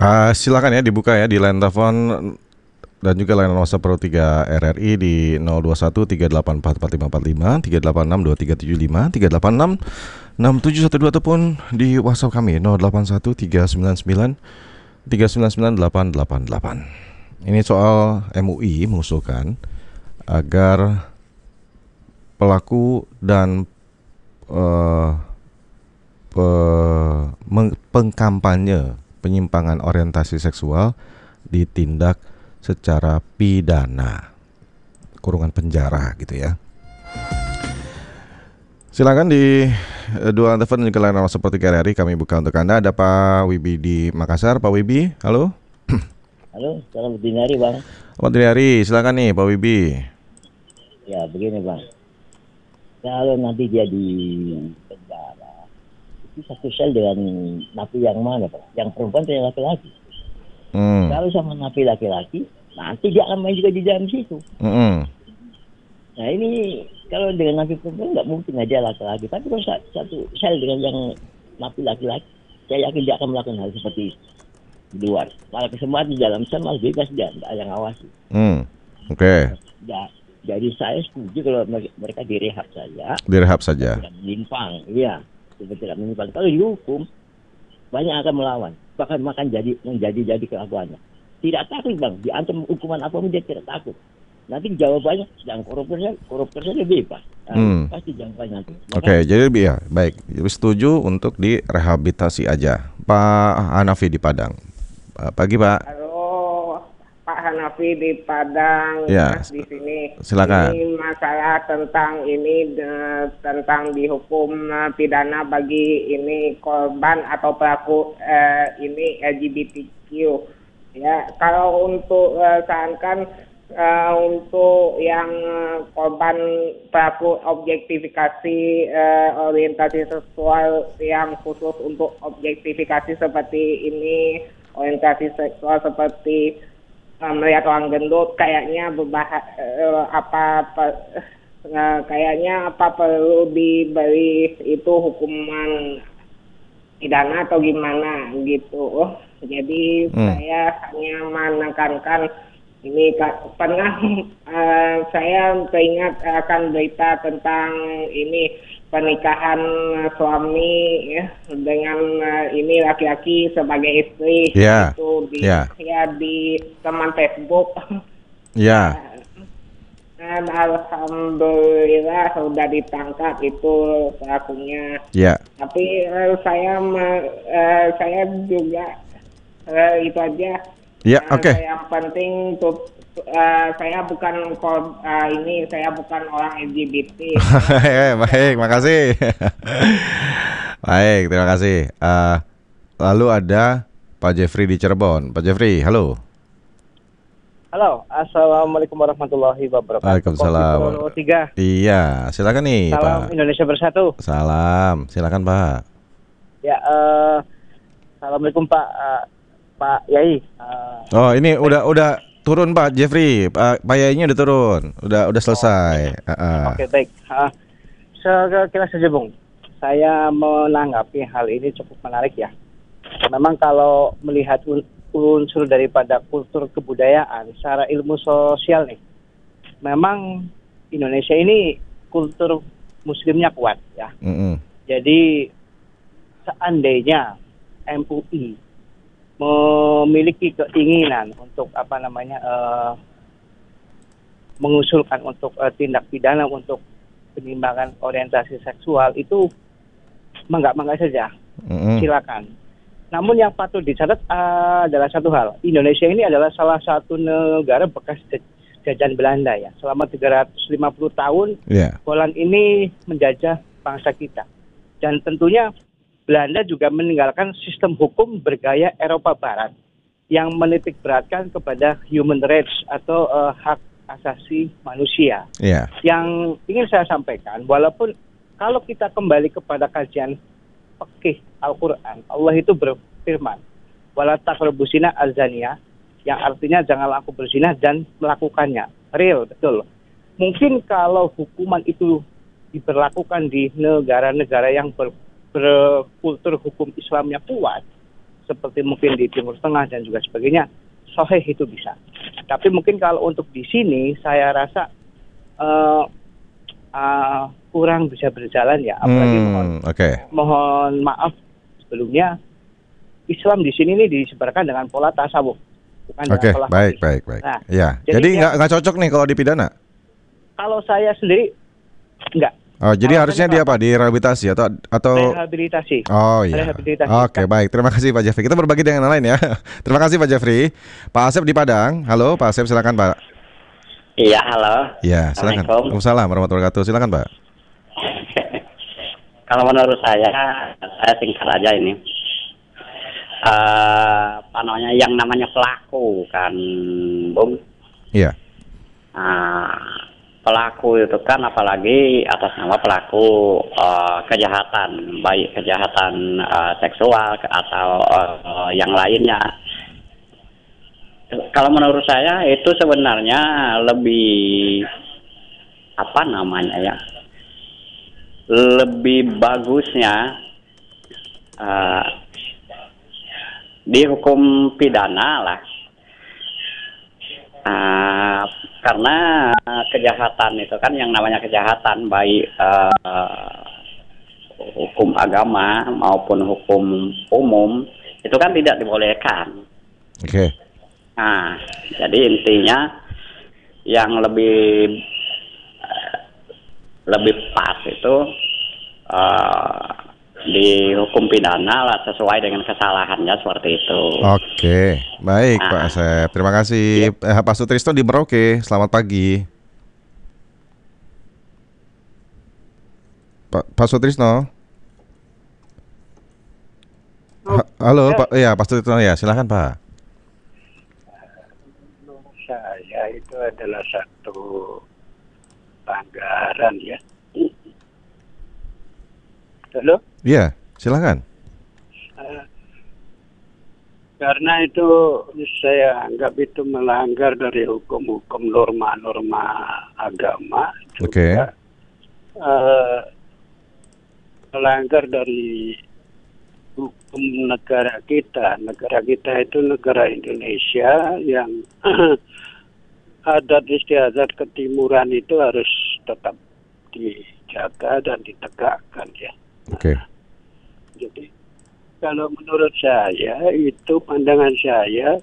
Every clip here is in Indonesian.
Silakan ya dibuka ya di line telepon dan juga line WhatsApp Pro 3 RRI di 021 384 4545, 386 2375, 386 6712 ataupun di WhatsApp kami 081 399 399 888. Ini soal MUI mengusulkan agar pelaku dan pengkampanye penyimpangan orientasi seksual ditindak secara pidana, kurungan penjara gitu ya. Silakan di dua telepon juga layanan seperti KRRI kami buka untuk Anda. Ada Pak Wibi di Makassar. Pak Wibi, halo. Halo, selamat dini hari Bang. Selamat dini hari, silakan nih Pak Wibi. Ya begini Bang, kalau nanti dia di penjara, itu satu sel dengan napi yang mana Pak? Yang perempuan atau yang laki-laki? Kalau sama napi laki-laki, nanti dia akan main juga di dalam situ. Nah ini kalau dengan napi perempuan nggak mungkin aja laki-laki, tapi kalau satu sel dengan yang napi laki-laki, saya yakin dia akan melakukan hal seperti itu di luar. Malah kesempatan di dalam sel malah bebas dia, nggak ada yang ngawasi. Oke. Ya, jadi saya setuju kalau mereka direhab saja. Direhab saja. Tidak menyimpang, iya, tidak menyimpang. Kalau dihukum, banyak akan melawan, bahkan menjadi kelakuannya. Tidak takut Bang, diancam hukuman apapun dia tidak takut. Nanti jawabannya, yang koruptor saja bebas. Pasti jawabannya nanti. Oke, jadi ya baik, setuju untuk direhabilitasi aja. Pak Hanafi di Padang. Pagi Pak. Halo, Pak Hanafi di Padang, Ya, Mas di sini. silakan. Ini masalah tentang tentang dihukum pidana bagi ini korban atau pelaku ini LGBTQ. Ya, kalau untuk seakan untuk yang korban pelaku objektifikasi orientasi seksual yang khusus untuk objektifikasi seperti ini, orientasi seksual seperti melihat orang gendut, kayaknya kayaknya apa perlu diberi itu hukuman pidana atau gimana gitu. Jadi saya hanya menekankan ini pernah saya teringat akan berita tentang ini pernikahan suami ya, dengan ini laki-laki sebagai istri itu di teman Facebook. Ya. Dan alhamdulillah sudah ditangkap itu pelakunya. Ya. Tapi saya juga itu aja. Ya, oke. Yang penting untuk saya bukan saya bukan orang LGBT. Baik, makasih. Baik, terima kasih. Lalu ada Pak Jeffrey di Cirebon. Pak Jeffrey, halo. Halo, assalamualaikum warahmatullahi wabarakatuh. Waalaikumsalam. Iya, silakan nih Salam Pak. Indonesia Bersatu. Salam, silakan Pak. Ya, assalamualaikum Pak Yai. Oh, ini udah turun Pak Jeffrey. Pak Yainya udah turun. Udah selesai. Oke, baik. Sekira saja, Bung. Saya menanggapi hal ini cukup menarik ya. Memang kalau melihat unsur daripada kultur kebudayaan secara ilmu sosial nih, memang Indonesia ini kultur muslimnya kuat ya. Jadi seandainya MUI memiliki keinginan untuk mengusulkan untuk tindak pidana untuk penyimpangan orientasi seksual itu mangga saja, silakan. Namun yang patut dicatat adalah satu hal, Indonesia ini adalah salah satu negara bekas jajahan Belanda ya. Selama 350 tahun, Holland ini menjajah bangsa kita. Dan tentunya Belanda juga meninggalkan sistem hukum bergaya Eropa Barat yang menitik beratkan kepada human rights atau hak asasi manusia. Yang ingin saya sampaikan, walaupun kalau kita kembali kepada kajian fikih Al-Quran, Allah itu berfirman, wala taqrabuz zina az-zaniyah, yang artinya janganlah aku berzina dan melakukannya. Real, betul. Mungkin kalau hukuman itu diberlakukan di negara-negara yang berkultur hukum Islamnya kuat, seperti mungkin di Timur Tengah dan juga sebagainya, sahih itu bisa. Tapi mungkin kalau untuk di sini saya rasa kurang bisa berjalan ya. Apalagi mohon maaf sebelumnya, Islam di sini nih disebarkan dengan pola tasawuf, bukan dengan pola baik. Nah, ya. Jadi nggak cocok nih kalau dipidana. Kalau saya sendiri enggak. Oh, jadi harusnya dia apa? Direhabilitasi atau rehabilitasi. Oh iya. Oke, baik. Terima kasih Pak Jeffrey. Kita berbagi dengan yang lain ya. Terima kasih Pak Jeffrey. Pak Asep di Padang. Halo, Pak Asep, silakan Pak. Iya, halo. Iya, silakan. Waalaikumsalam warahmatullahi wabarakatuh. Silakan Pak. Kalau menurut saya singkat aja ini. Apa namanya, yang namanya pelaku kan, Bung? Iya. Pelaku itu kan apalagi atas nama pelaku kejahatan, baik kejahatan seksual atau yang lainnya. Kalau menurut saya itu sebenarnya lebih apa namanya ya, lebih bagusnya dihukum pidana lah. Karena kejahatan itu kan yang namanya kejahatan, baik hukum agama maupun hukum umum itu kan tidak dibolehkan. Oke. Nah, jadi intinya yang lebih pas itu dihukum pidana lah sesuai dengan kesalahannya, seperti itu. Oke, baik Pak Asep. Terima kasih. Pak Sutrisno di Merauke. Selamat pagi. Pak Sutrisno. Halo Pak. Ya, Pak Sutrisno ya. Silakan Pak. Menurut saya itu adalah satu pelanggaran ya. Halo? Iya, silakan. Karena itu saya anggap itu melanggar dari hukum-hukum norma-norma agama. Oke. Melanggar dari hukum negara kita. Negara kita itu negara Indonesia yang adat istiadat ketimuran itu harus tetap dijaga dan ditegakkan ya. Oke. Jadi kalau menurut saya itu pandangan saya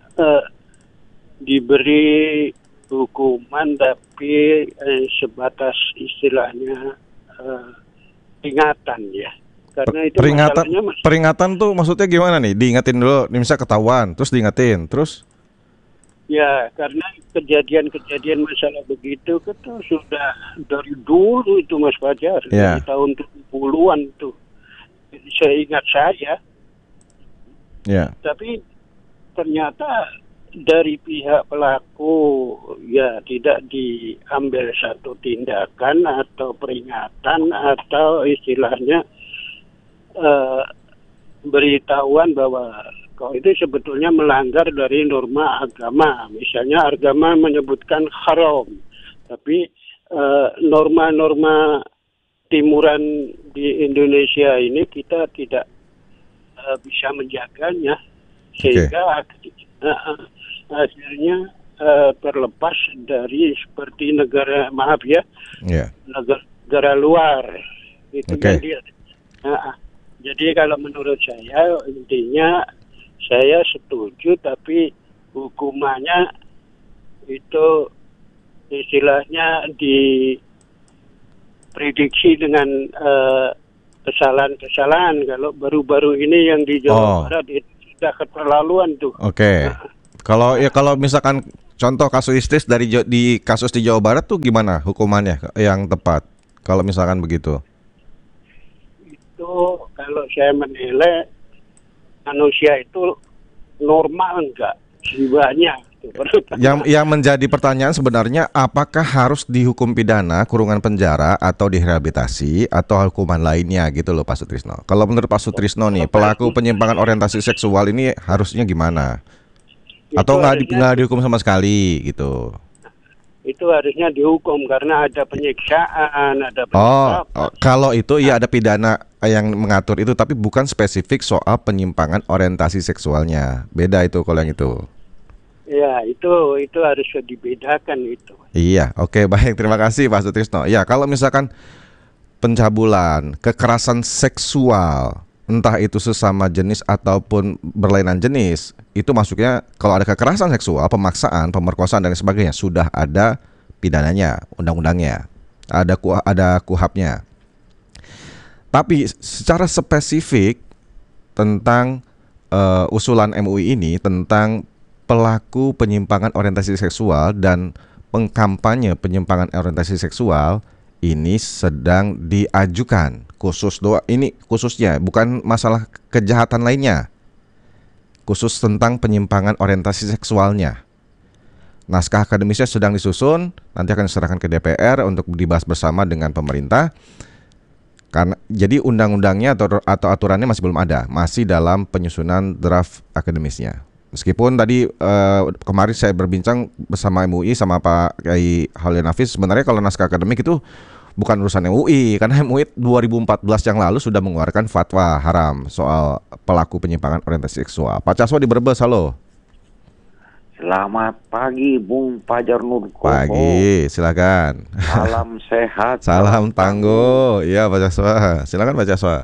diberi hukuman tapi sebatas istilahnya peringatan ya. Karena itu peringatan tuh maksudnya gimana nih? Diingatin dulu, misalnya ketahuan, terus diingatin, terus? Ya, karena kejadian-kejadian masalah begitu itu sudah dari dulu itu Mas Fajar, dari tahun 70-an tuh. Seingat saya. Ya. Tapi ternyata dari pihak pelaku ya tidak diambil satu tindakan atau peringatan atau istilahnya beritahuan bahwa kau itu sebetulnya melanggar dari norma agama. Misalnya agama menyebutkan haram, tapi norma-norma timuran di Indonesia ini kita tidak bisa menjaganya, sehingga akhirnya terlepas dari seperti negara negara luar itu. Jadi kalau menurut saya intinya saya setuju, tapi hukumannya itu istilahnya diprediksi dengan kesalahan-kesalahan. Kalau baru-baru ini yang di Jawa Barat itu sudah keterlaluan tuh. Oke. Kalau misalkan contoh kasuistis di kasus di Jawa Barat tuh gimana hukumannya yang tepat? Kalau misalkan begitu? Itu kalau saya menilai manusia itu normal enggak jiwanya. Yang menjadi pertanyaan sebenarnya apakah harus dihukum pidana, kurungan penjara, atau direhabilitasi, atau hukuman lainnya gitu loh Pak Sutrisno. Kalau menurut Pak Sutrisno nih, pelaku penyimpangan orientasi seksual ini harusnya gimana? Atau nggak dihukum sama sekali gitu? itu harusnya dihukum karena ada penyiksaan, ada penyiksaan. Kalau itu ya ada pidana yang mengatur itu, tapi bukan spesifik soal penyimpangan orientasi seksualnya. Beda itu kalau yang itu. Ya, itu harus dibedakan itu. Iya, oke, baik, terima kasih Pak Sutrisno. Ya, kalau misalkan pencabulan, kekerasan seksual, entah itu sesama jenis ataupun berlainan jenis, itu masuknya kalau ada kekerasan seksual, pemaksaan, pemerkosaan dan sebagainya, sudah ada pidananya, undang-undangnya, ada KUHP-nya. Tapi secara spesifik tentang usulan MUI ini tentang pelaku penyimpangan orientasi seksual dan pengkampanye penyimpangan orientasi seksual ini sedang diajukan khususnya bukan masalah kejahatan lainnya, khusus tentang penyimpangan orientasi seksualnya. Naskah akademisnya sedang disusun, nanti akan diserahkan ke DPR untuk dibahas bersama dengan pemerintah. Karena jadi undang-undangnya atau aturannya masih belum ada, masih dalam penyusunan draft akademisnya. Meskipun tadi kemarin saya berbincang bersama MUI sama Pak Kiai Khalil Nafis, sebenarnya kalau naskah akademik itu bukan urusan MUI, karena MUI 2014 yang lalu sudah mengeluarkan fatwa haram soal pelaku penyimpangan orientasi seksual. Pak Caswa di Brebes, halo. Selamat pagi Bung Fajar Nurkoho. Pagi, silakan. Salam sehat. Salam tangguh. Iya Pak Caswa, silakan Pak Caswa.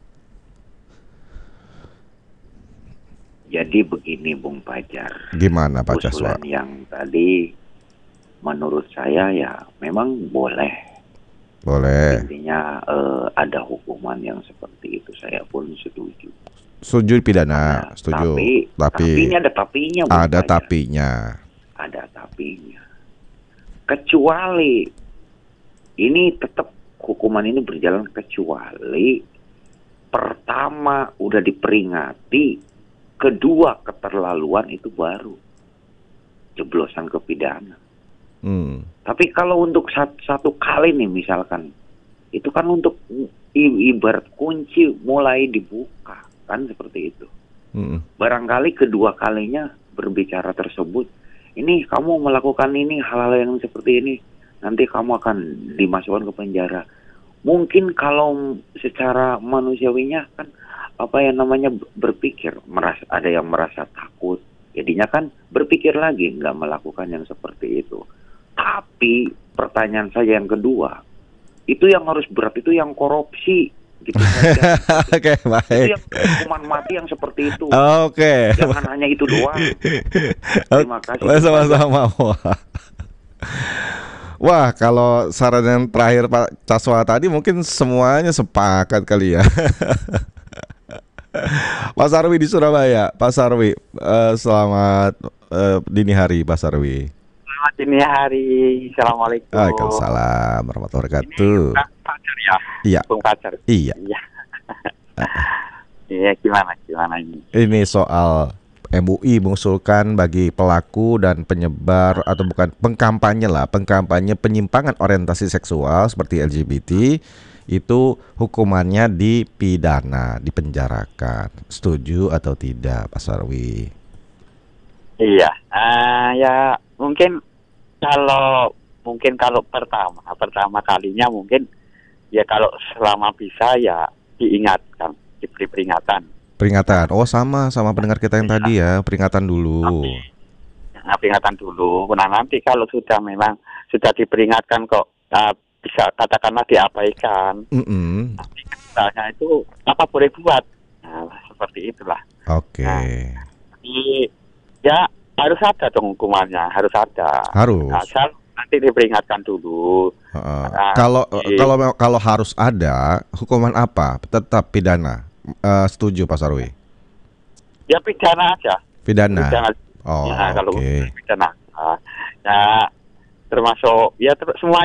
Jadi begini Bung Fajar. Gimana Pak Caswa? Usulan yang tadi menurut saya ya memang boleh. Boleh. Intinya ada hukuman yang seperti itu, saya pun setuju. Setuju pidana, setuju. Tapi ini ada tapinya Bung Ada Fajar. tapinya. Ada tapinya. Kecuali ini tetap hukuman ini berjalan kecuali pertama udah diperingati, kedua keterlaluan, itu baru jeblosan ke pidana. Tapi kalau untuk satu kali nih misalkan, itu kan untuk ibarat kunci mulai dibuka, kan seperti itu. Barangkali kedua kalinya berbicara tersebut, ini kamu melakukan ini hal-hal yang seperti ini, nanti kamu akan dimasukkan ke penjara. Mungkin kalau secara manusiawinya kan berpikir, ada yang merasa takut, jadinya kan berpikir lagi nggak melakukan yang seperti itu. Tapi pertanyaan saya yang kedua, itu yang harus berat itu yang korupsi gitu saja. Oke, baik. Itu yang hukuman mati yang seperti itu. Oke. Jangan hanya itu doang. Terima kasih. Sama-sama. Wah, kalau saran yang terakhir Pak Caswa tadi mungkin semuanya sepakat kali ya. Pak Sarwi di Surabaya. Pak Sarwi, selamat dini hari Pak Sarwi. Selamat dini hari. Assalamualaikum. Waalaikumsalam warahmatullahi wabarakatuh. Ini Bung Fajar ya? Iya. Bung Fajar. Iya. Iya, gimana ini? Ini soal MUI mengusulkan bagi pelaku dan penyebar atau bukan pengkampanye penyimpangan orientasi seksual seperti LGBT itu hukumannya dipidana, dipenjarakan. Setuju atau tidak, Pak Sarwi? Iya, ya mungkin kalau pertama kalinya mungkin ya kalau selama bisa ya diingatkan, diberi peringatan. Peringatan. Oh, sama pendengar kita yang tadi ya, peringatan dulu. Peringatan dulu. Nah, nanti kalau memang sudah diperingatkan kok bisa katakanlah diabaikan. Tapi misalnya itu apa boleh buat. Nah, seperti itulah. Oke. Ya harus ada dong hukumannya, harus ada. Harus. Asal nanti diperingatkan dulu. Kalau harus ada, hukuman apa? Tetap pidana. Setuju Pak Sarwi? Ya pidana aja. Pidana. Oh, ya, kalau okay. pidana. Ya termasuk ya semua